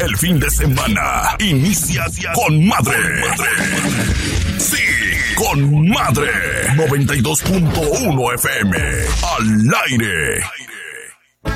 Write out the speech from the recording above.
El fin de semana inicia con madre. Sí, con madre. 92.1 FM. Al aire.